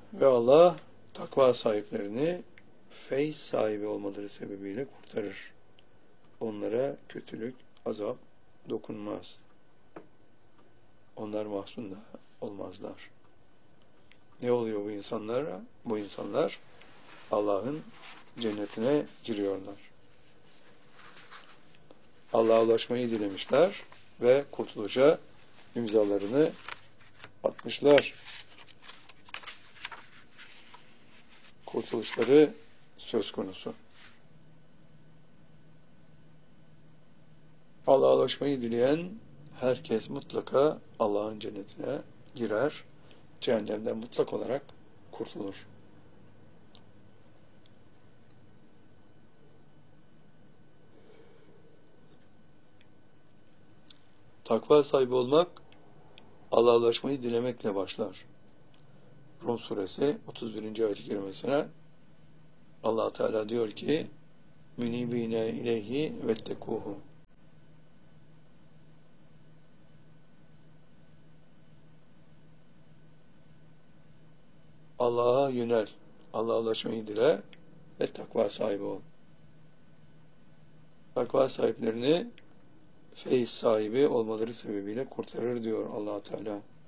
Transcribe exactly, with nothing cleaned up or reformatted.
Ve Allah takva sahiplerini feyz sahibi olmaları sebebiyle kurtarır. Onlara kötülük, azap dokunmaz. Onlar mahzun da olmazlar. Ne oluyor bu insanlara? Bu insanlar Allah'ın cennetine giriyorlar. Allah'a ulaşmayı dilemişler ve kurtuluşa imzalarını atmışlar. Kurtuluşları söz konusu. Allah'a ulaşmayı dileyen herkes mutlaka Allah'ın cennetine girer, cehennemden mutlak olarak kurtulur. Takva sahibi olmak, Allah'a ulaşmayı dilemekle başlar. Rum suresi otuz birinci ayet-i kerimesine Allah Teala diyor ki: "Münibine ileyhi vettekuhu." Allah'a yönel, Allah'a ulaşmayı dile ve takva sahibi ol. Takva sahiplerini feyiz sahibi olmaları sebebiyle kurtarır diyor Allah Teala.